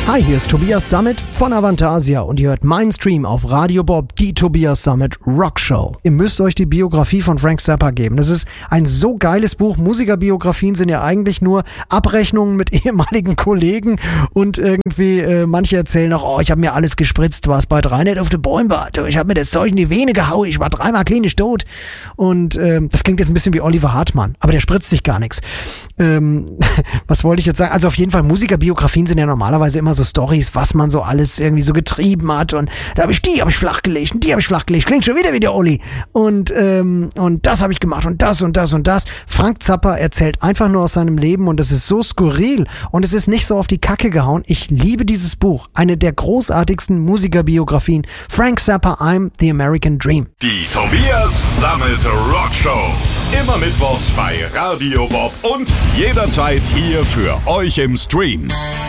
Hi, hier ist Tobias Sammet von Avantasia und ihr hört meinen Stream auf Radio Bob, die Tobias Sammet Rock Show. Ihr müsst euch die Biografie von Frank Zappa geben. Das ist ein so geiles Buch. Musikerbiografien sind ja eigentlich nur Abrechnungen mit ehemaligen Kollegen und irgendwie manche erzählen noch, oh, ich habe mir alles gespritzt, was bei 3 nicht auf den Bäumen war. Ich habe mir das Zeug in die Vene gehauen, ich war 3-mal klinisch tot. Und das klingt jetzt ein bisschen wie Oliver Hartmann, aber der spritzt sich gar nichts. Was wollte ich jetzt sagen? Also auf jeden Fall, Musikerbiografien sind ja normalerweise immer so Storys, was man so alles irgendwie so getrieben hat und da habe ich flachgelegt und die habe ich flachgelegt, klingt schon wieder wie der Olli und das habe ich gemacht und das und das und das. Frank Zappa erzählt einfach nur aus seinem Leben und es ist so skurril und es ist nicht so auf die Kacke gehauen. Ich liebe dieses Buch, eine der großartigsten Musikerbiografien. Frank Zappa, I'm the American Dream. Die Tobias Sammet Rock Show. Immer mittwochs bei Radio Bob und jederzeit hier für euch im Stream.